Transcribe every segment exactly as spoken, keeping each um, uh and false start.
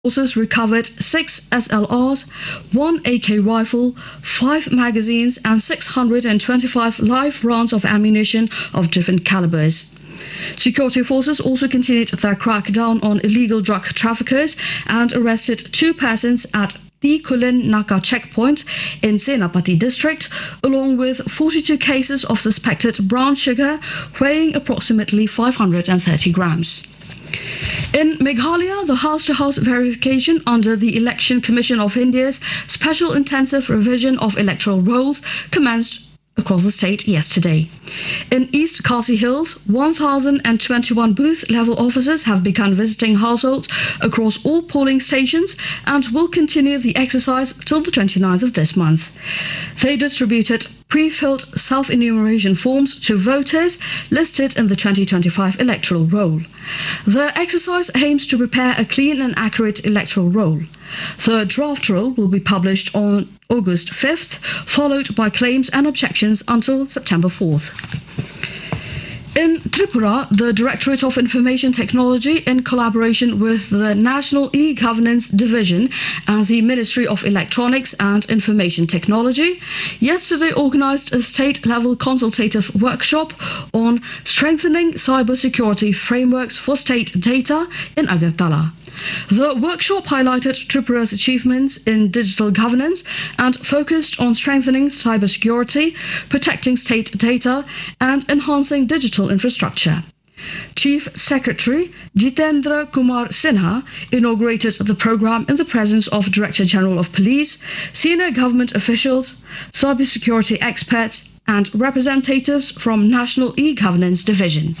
Forces recovered six S L Rs, one A K rifle, five magazines and six hundred twenty-five live rounds of ammunition of different calibers. Security forces also continued their crackdown on illegal drug traffickers and arrested two persons at the Kulin Naka checkpoint in Senapati district, along with forty-two cases of suspected brown sugar weighing approximately five hundred thirty grams. In Meghalaya, the house-to-house verification under the Election Commission of India's Special Intensive Revision of Electoral Rolls commenced across the state yesterday. In East Khasi Hills, one thousand twenty-one booth-level officers have begun visiting households across all polling stations and will continue the exercise till the twenty-ninth of this month. They distributed pre-filled self-enumeration forms to voters listed in the twenty twenty-five electoral roll. The exercise aims to prepare a clean and accurate electoral roll. The draft roll will be published on August fifth, followed by claims and objections until September fourth. In Tripura, the Directorate of Information Technology, in collaboration with the National E-Governance Division and the Ministry of Electronics and Information Technology, yesterday organized a state-level consultative workshop on strengthening cybersecurity frameworks for state data in Agartala. The workshop highlighted Tripura's achievements in digital governance and focused on strengthening cybersecurity, protecting state data, and enhancing digital infrastructure. Chief Secretary Jitendra Kumar Sinha inaugurated the program in the presence of Director General of Police, senior government officials, cybersecurity experts, and representatives from National E-Governance Division.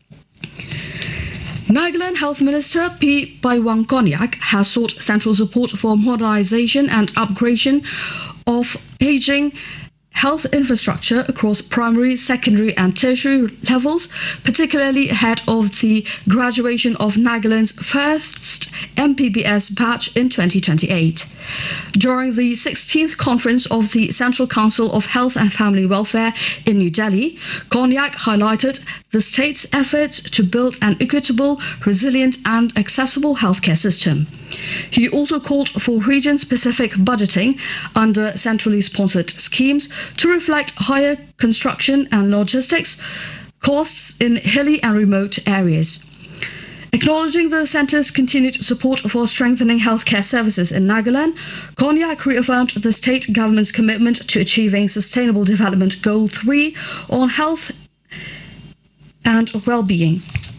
Nagaland Health Minister P. Paiwang Konyak has sought central support for modernization and upgradation of aging health infrastructure across primary, secondary and tertiary levels, particularly ahead of the graduation of Nagaland's first M P B S batch in twenty twenty-eight. During the sixteenth conference of the Central Council of Health and Family Welfare in New Delhi, Konyak highlighted the state's efforts to build an equitable, resilient and accessible healthcare system. He also called for region-specific budgeting under centrally sponsored schemes to reflect higher construction and logistics costs in hilly and remote areas. Acknowledging the centre's continued support for strengthening healthcare services in Nagaland, Konyak reaffirmed the state government's commitment to achieving Sustainable Development Goal three on health and well-being.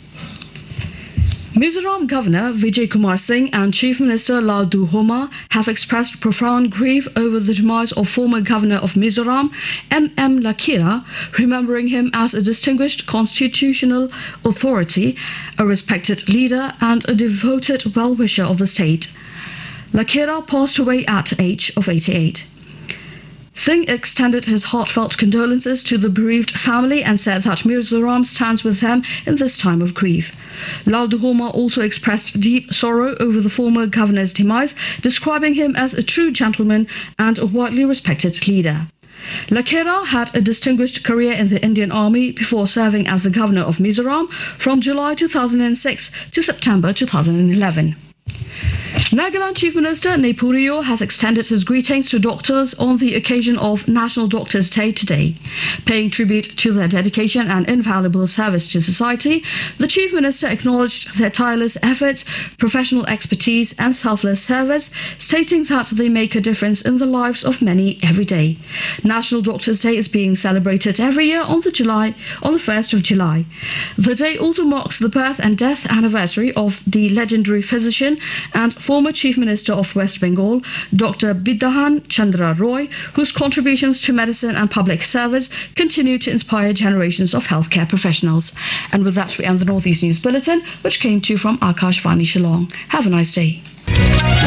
Mizoram Governor Vijay Kumar Singh and Chief Minister Laldu Homa have expressed profound grief over the demise of former Governor of Mizoram, M M Lakira, remembering him as a distinguished constitutional authority, a respected leader and a devoted well-wisher of the state. Lakira passed away at the age of eighty-eight. Singh extended his heartfelt condolences to the bereaved family and said that Mizoram stands with them in this time of grief. Laldu Homa also expressed deep sorrow over the former governor's demise, describing him as a true gentleman and a widely respected leader. Lakira had a distinguished career in the Indian Army before serving as the governor of Mizoram from July two thousand six to September two thousand eleven. Nagaland Chief Minister Neipuriyo has extended his greetings to doctors on the occasion of National Doctors' Day today. Paying tribute to their dedication and invaluable service to society, the Chief Minister acknowledged their tireless efforts, professional expertise and selfless service, stating that they make a difference in the lives of many every day. National Doctors' Day is being celebrated every year on the July on the first of July. The day also marks the birth and death anniversary of the legendary physician and former Chief Minister of West Bengal, Doctor Bidyahan Chandra Roy, whose contributions to medicine and public service continue to inspire generations of healthcare professionals. And with that, we end the Northeast News Bulletin, which came to you from Akashvani Shillong. Have a nice day.